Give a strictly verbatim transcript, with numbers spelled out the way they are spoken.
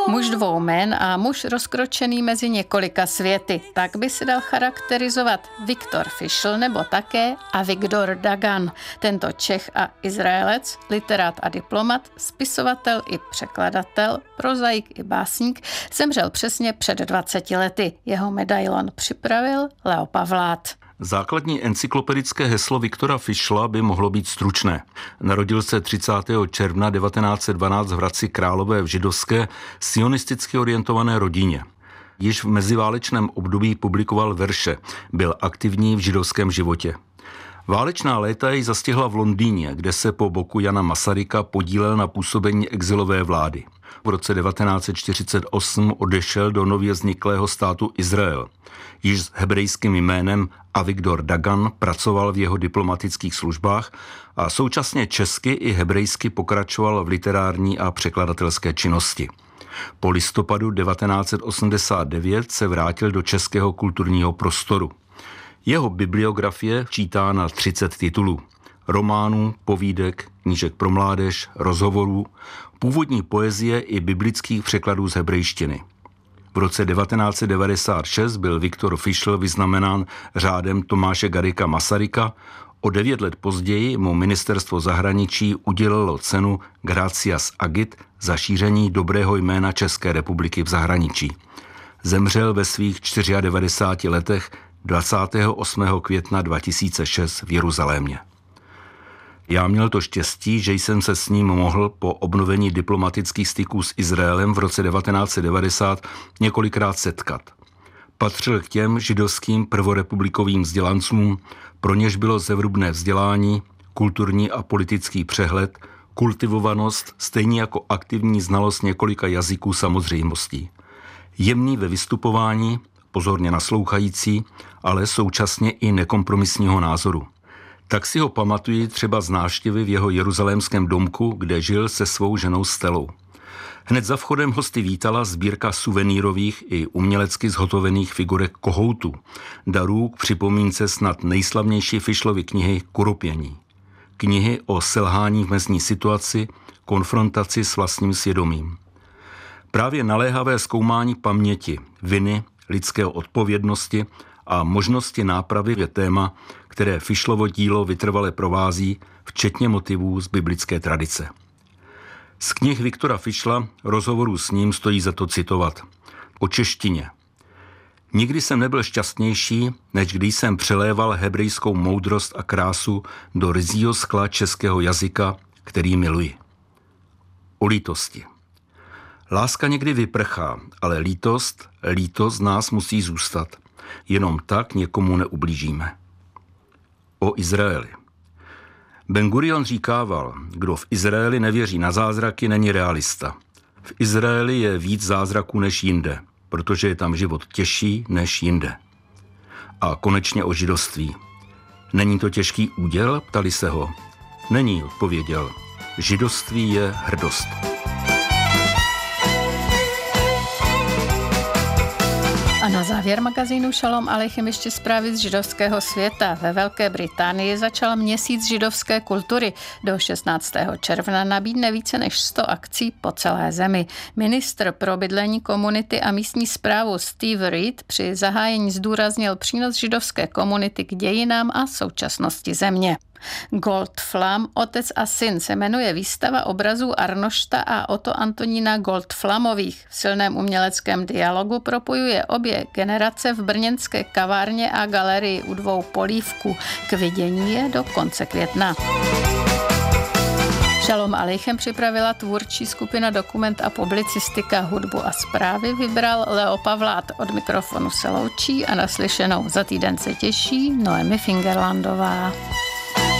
Muž dvou jmen a muž rozkročený mezi několika světy. Tak by se dal charakterizovat Viktor Fischl nebo také Avigdor Dagan. Tento Čech a Izraelec, literát a diplomat, spisovatel i překladatel, prozaik i básník, zemřel přesně před dvaceti lety. Jeho medailon připravil Leo Pavlát. Základní encyklopedické heslo Viktora Fischla by mohlo být stručné. Narodil se třicátého června devatenáct set dvanáct v Hradci Králové v židovské, sionisticky orientované rodině. Již v meziválečném období publikoval verše, byl aktivní v židovském životě. Válečná léta jej zastihla v Londýně, kde se po boku Jana Masaryka podílel na působení exilové vlády. V roce devatenáct set čtyřicet osm odešel do nově vzniklého státu Izrael. Již s hebrejským jménem Avigdor Dagan pracoval v jeho diplomatických službách a současně česky i hebrejsky pokračoval v literární a překladatelské činnosti. Po listopadu devatenáct set osmdesát devět se vrátil do českého kulturního prostoru. Jeho bibliografie čítá na třicet titulů. Románů, povídek, knížek pro mládež, rozhovorů, původní poezie i biblických překladů z hebrejštiny. V roce devatenáct set devadesát šest byl Viktor Fischl vyznamenán řádem Tomáše Garrigua Masaryka, o devět let později mu ministerstvo zahraničí udělilo cenu Gratias Agit za šíření dobrého jména České republiky v zahraničí. Zemřel ve svých devadesát čtyřech letech dvacátého osmého května dva tisíce šest v Jeruzalémě. Já měl to štěstí, že jsem se s ním mohl po obnovení diplomatických styků s Izraelem v roce devatenáct set devadesát několikrát setkat. Patřil k těm židovským prvorepublikovým vzdělancům, pro něž bylo zevrubné vzdělání, kulturní a politický přehled, kultivovanost, stejně jako aktivní znalost několika jazyků samozřejmostí. Jemný ve vystupování, pozorně naslouchající, ale současně i nekompromisního názoru. Tak si ho pamatuji třeba z návštěvy v jeho jeruzalémském domku, kde žil se svou ženou Stelou. Hned za vchodem hosty vítala sbírka suvenýrových i umělecky zhotovených figurek kohoutů, darů k připomínce snad nejslavnější Fischlovy knihy Kuropění. Knihy o selhání v mezní situaci, konfrontaci s vlastním svědomím. Právě naléhavé zkoumání paměti, viny, lidské odpovědnosti a možnosti nápravy je téma, které Fischlovo dílo vytrvale provází, včetně motivů z biblické tradice. Z knih Viktora Fischla, rozhovorů s ním stojí za to citovat. O češtině. Nikdy jsem nebyl šťastnější, než když jsem přeléval hebrejskou moudrost a krásu do ryzího skla českého jazyka, který miluji. O lítosti. Láska někdy vyprchá, ale lítost, lítost z nás musí zůstat. Jenom tak někomu neublížíme. O Izraeli. Ben Gurion říkával, kdo v Izraeli nevěří na zázraky, není realista. V Izraeli je víc zázraků než jinde, protože je tam život těžší než jinde. A konečně o židovství. Není to těžký úděl? Ptali se ho. Není, odpověděl. Židovství je hrdost. A na závěr magazínu Šalom Aleichem ještě zprávy z židovského světa. Ve Velké Británii začal měsíc židovské kultury. Do šestnáctého června nabídne více než sto akcí po celé zemi. Ministr pro bydlení, komunity a místní správu Steve Reed při zahájení zdůraznil přínos židovské komunity k dějinám a současnosti země. Goldflam, otec a syn se jmenuje výstava obrazů Arnošta a Otto Antonína Goldflamových. V silném uměleckém dialogu propojuje obě generace v brněnské kavárně a galerii u Dvou polívků. K vidění je do konce května. Šalom Aleichem připravila tvůrčí skupina Dokument a publicistika, hudbu a zprávy vybral Leo Pavlát. Od mikrofonu se loučí a naslyšenou za týden se těší Noemi Fingerlandová.